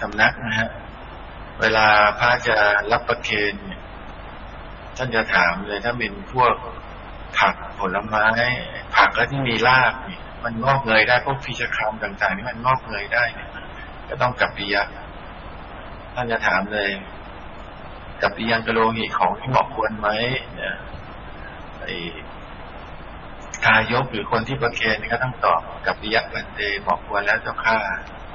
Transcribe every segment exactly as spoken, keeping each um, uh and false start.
ำนักนะฮะเวลาพระจะรับประเคนเนี่ยท่านจะถามเลยถ้าเป็นพวกผักผลไม้ผักแล้วที่มีรากเนี่ยมันงอกเงยได้พวกพีชคามต่างๆนี่มันงอกเงยได้เนี่ยก็ต้องกัปปิยะท่านจะถามเลยกัปปิยังกโลหิของที่เหมาะควรไหมเนี่ยไอ้ทายกหรือคนที่ประเคนนี่ก็ต้องตอบกัปปิยะปันเตเหมาะควรแล้วเจ้าข้า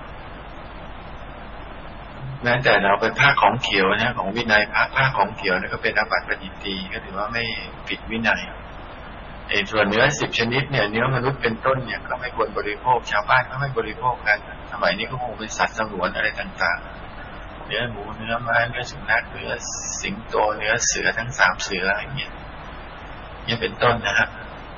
แม้แต่เราเป็นผ้าของเขียวนะของวินัยผ้าผ้าของเขียวนี่ก็เป็นอาบัติปฏิตีก็ถือว่าไม่ผิดวินัยไอ้ส่วนเนื้อสิบชนิดเนี่ยเนื้อมนุษย์เป็นต้นเนี่ยก็ไม่ควรบริโภคชาวบ้านก็ไม่บริโภคกันสมัยนี้ก็คงเป็นสัตว์สงวนอะไรต่างๆเนื้อหมูเนื้อม้าเนื้อสุนัขเนื้อสิงโตเนื้อเสือทั้งสามเสืออะไรอย่างเงี้ยนี่เป็นต้นนะฮะ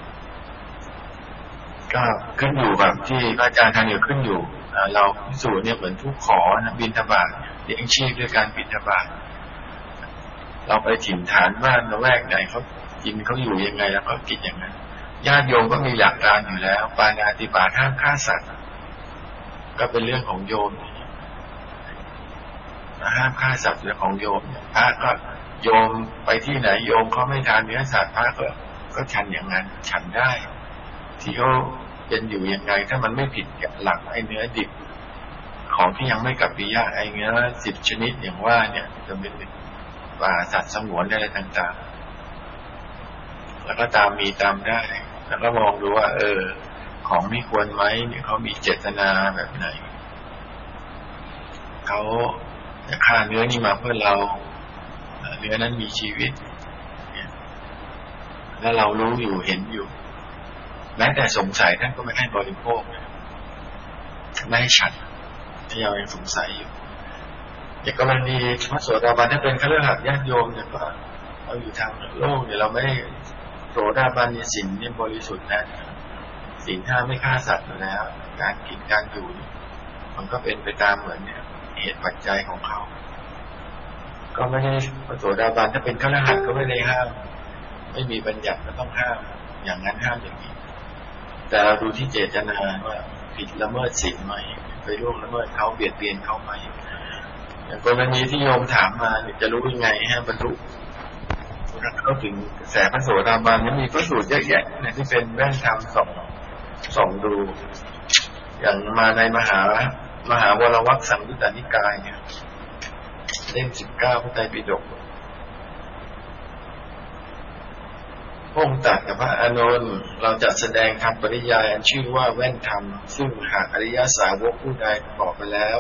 ก็ขึ้นอยู่กับที่พระอาจารย์ท่านอยู่ขึ้นอยู่เราพิสูจน์เนี่ยเหมือนทุกขอนะบิณฑบาตเลี้ยงชีพด้วยการบิณฑบาตเราไปถิ่นฐานบ้านละแวกไหนเขากินเขาอยู่ยังไงแล้วก็กินอย่างนั้นญาติโยมก็มีหลักการอยู่แล้วปาณาติบาตห้ามฆ่าสัตว์ก็เป็นเรื่องของโยมห้ามฆ่าสัตว์เรื่องของโยมพระก็โยมไปที่ไหนโยมเขาไม่ทานเนื้อสัตว์พระก็ก็ฉันอย่างนั้นฉันได้ที่เขาเป็นอยู่ยังไงถ้ามันไม่ผิดกับหลักไอ้เนื้อดิบของที่ยังไม่กัปปิยะไอ้เนื้อสิบชนิดอย่างว่าเนี่ยจะเป็นป่าสัตว์สงวนอะไรต่างๆแล้วก็ตามมีตามได้แล้วก็มองดูว่าเออของไม่ควรไหมเนี่ยเขามีเจตนาแบบไหนเขาจะฆ่าเนื้อนี่มาเพื่อเราเนื้อนั้นมีชีวิตแล้วเรารู้อยู่เห็นอยู่แม้แต่สงสัยท่านก็ไม่ให้บริโภคไม่ให้ฉันที่เรายังสงสัยอยู่อย่างกรณีพระโสดาบันถ้าเป็นฆราวาสญาติโยมเนี่ยก็เราอยู่ทางโลกเนี่ยเราไม่โสดาบันเนี่ยศีลเนี่ยบริสุทธิ์นะศีลห้าไม่ฆ่าสัตว์อยู่แล้วการกินการอยู่มันก็เป็นไปตามเหมือนเนี่ยเหตุปัจจัยของเขาก็ไม่ได้พระโสดาบันถ้าเป็นฆราวาสก็ไม่ได้ห้ามไม่มีบัญญัติก็ต้องห้ามอย่างนั้นห้ามอย่างนี้แต่เราดูที่เจตนาว่าผิดละเมิดศีลไหมไปล่วงละเมิดเขาเบียดเบียนเขาไหมอย่างกรณีที่โยมถามมาจะรู้ยังไงฮะบรรลุเข้าถึงกระแสพระโสดาบันมันมีพระสูตรเยอะแยะนะที่เป็นแว่นธรรมสองสองดูอย่างมาในมหามหาวรวรรคสังยุตตนิกายเนี่ยเล่มสิบเก้าพระไตรปิฎกพระองค์ตรัสกับพระอานนท์เราจะแสดงธรรมปริยายอันชื่อว่าแว่นธรรมซึ่งหากอริยสาวกผู้ใดประกอบไปแล้ว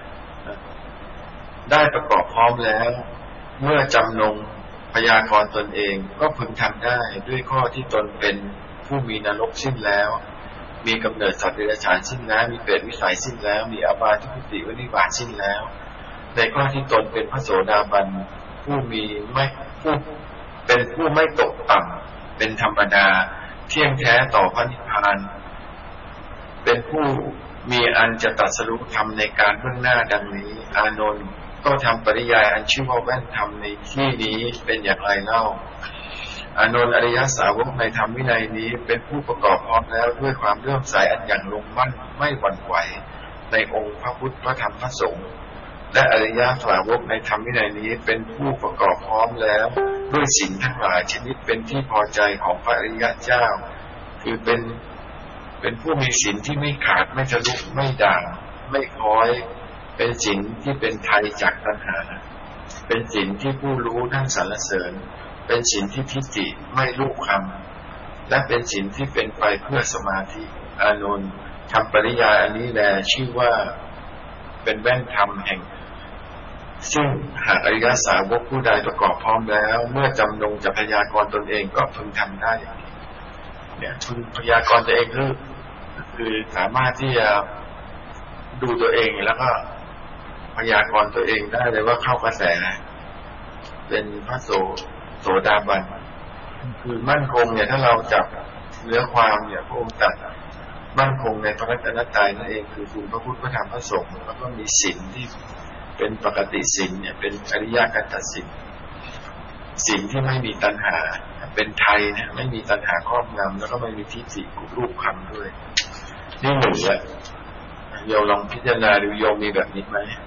ได้ประกอบพร้อมแล้วเมื่อจำนงพยากรณ์ตนเองก็พึงทำได้ด้วยข้อที่ตนเป็นผู้มีนรกสิ้นแล้วมีกำเนิดสัตว์เดรัจฉานสิ้นแล้วมีเปรตวิสัยสิ้นแล้วมีอบายทุกติวินิบาตสิ้นแล้วในข้อที่ตนเป็นพระโสดาบันผู้มีไม่ผู้เป็นผู้ไม่ตกต่ำเป็นธรรมดาเที่ยงแท้ต่อพระนิพพานเป็นผู้มีอันจะตรัสรู้ธรรมในการเบื้องหน้าดังนี้อานนท์ก็ทำปริยายอันชื่อว่าแว่นธรรมในที่นี้เป็นอย่างไรเล่าอานนท์อริยสาวกในธรรมวินัยนี้เป็นผู้ประกอบพร้อมแล้วด้วยความเลื่อมใสอันอย่างลงมั่นไม่หวั่นไหวในองค์พระพุทธพระธรรมพระสงฆ์และอริยสาวกในธรรมวินัยนี้เป็นผู้ประกอบพร้อมแล้วด้วยศีลทั้งหลายชนิดเป็นที่พอใจของพระอริยเจ้าคือเป็นเป็นผู้มีศีลที่ไม่ขาดไม่ทะลุไม่ด่างไม่คล้อยเป็นศีลที่เป็นไทยจากตัณหาเป็นศีลที่ผู้รู้ทั้งสรรเสริญเป็นศีลที่ทิฏฐิไม่ลูกคำและเป็นศีลที่เป็นไปเพื่อสมาธิอานนท์ทำปริยายอันนี้แลชื่อว่าเป็นแว่นธรรมแห่งซึ่งหากอริยสาวกผู้ใดประกอบพร้อมแล้วเมื่อจำนงจะพยากรณ์ตนเองก็พึงทำได้อย่างนี้เนี่ยพึงพยากรณ์ตัวเองคือคือสามารถที่จะดูตัวเองแล้วก็พยากรณ์ตัวเองได้เลยว่าเข้ากระแสเป็นพระโสโสดาบันคือมั่นคงเนี่ยถ้าเราจับเนื้อความเนี่ยพระองค์ตรัสมั่นคงในพระรัตนตรัยนั่นเองคือคุณพระพุทธพระธรรมพระสงฆ์แล้วก็มีศีลที่เป็นปกติศีลเนี่ยเป็นอริยกัตถศีลศีลที่ไม่มีตัณหาเป็นไทยเนี่ยไม่มีตัณหาครอบงำแล้วก็ไม่มีทิฏฐิรูปคำด้วยนี่หนึ่งแหละโยมลองพิจารณาดูโยมมีแบบนี้ไหม